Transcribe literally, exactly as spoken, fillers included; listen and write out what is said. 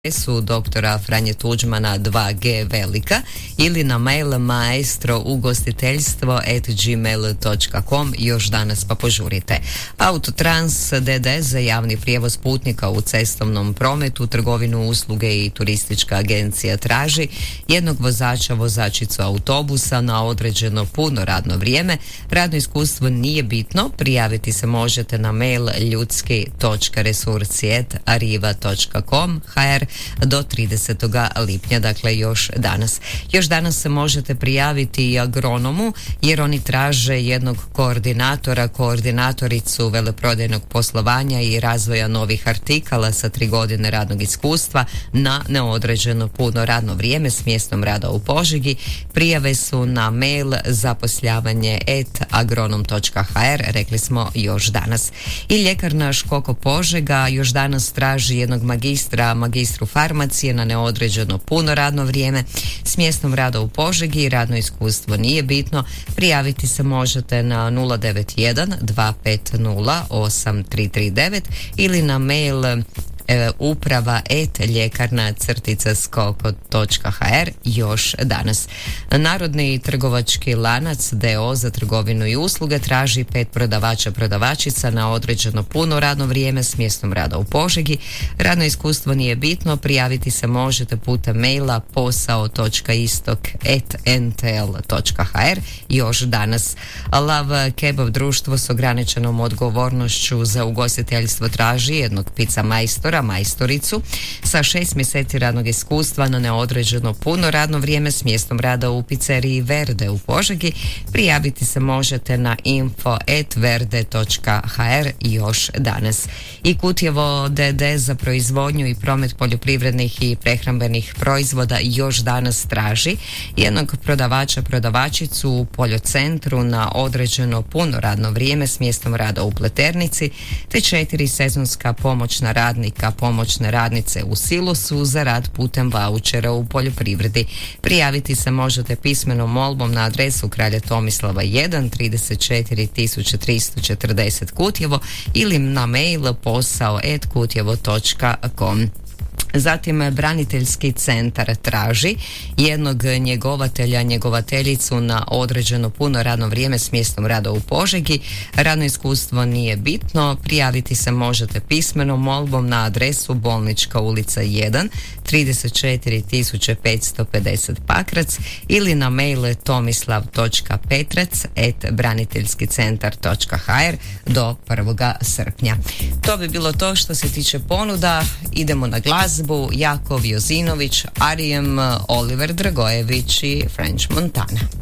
su doktora Franje Tuđmana dva G velika ili na mail maestro ugostiteljstvo at gmail dot com još danas pa požurite. Autotrans D D za javni prijevoz putnika u cestovnom prometu, trgovinu, usluge i turistička agencija traži jednog vozača, vozačicu autobusa na određeno puno radno vrijeme. Radno iskustvo nije bitno, prijaviti se možete na mail ljudski točka resursi at arriva točka com hr do tridesetog lipnja, dakle još danas. Još danas se možete prijaviti i agronomu jer oni traže jednog koordinatora, koordinatoricu veleprodajnog poslovanja i razvoja novih artikala sa tri godine radnog iskustva na neodređeno puno radno vrijeme s mjestom rada u Požegi. Prijave su na mail zaposljavanje at agronom točka hr, rekli smo još danas. I ljekarna Škoko Požega još danas traži jednog magistra, magistru farmacije na neodređeno puno radno vrijeme s mjestom rada u Požegi. Radno iskustvo nije bitno, prijaviti se možete na nula devet jedan dva pet nula osam tri tri devet ili na mail uprava et ljekarna crtica skoko točka hr još danas. Narodni trgovački lanac D O za trgovinu i usluge traži pet prodavača, prodavačica na određeno puno radno vrijeme s mjestom rada u Požegi. Radno iskustvo nije bitno, prijaviti se možete putem maila posao točka istok at n t l točka hr još danas. Lav kebab društvo s ograničenom odgovornošću za ugostiteljstvo traži jednog pizza majstora, majstoricu sa šest mjeseci radnog iskustva na neodređeno puno radno vrijeme s mjestom rada u pizzeriji Verde u Požegi. Prijaviti se možete na info at verde točka hr još danas. I Kutjevo D D za proizvodnju i promet poljoprivrednih i prehrambenih proizvoda još danas traži jednog prodavača, prodavačicu u poljocentru na određeno puno radno vrijeme s mjestom rada u Pleternici te četiri sezonska pomoćna radnika, pomoćne radnice u silosu za rad putem vaučera u poljoprivredi. Prijaviti se možete pismenom molbom na adresu Kralja Tomislava jedan, trideset četiri tisuće tristo četrdeset Kutjevo ili na mail posao at kutjevo točka com. Zatim braniteljski centar traži jednog njegovatelja, njegovateljicu na određeno puno radno vrijeme s mjestom rada u Požegi. Radno iskustvo nije bitno, prijaviti se možete pismenom molbom na adresu Bolnička ulica jedan, trideset četiri tisuće petsto pedeset Pakrac ili na mail tomislav točka petrac at braniteljski centar točka hr do prvog srpnja. To bi bilo to što se tiče ponuda. Idemo na glazbu. Jakov Jozinović, Arijem, Oliver Dragojević i French Montana.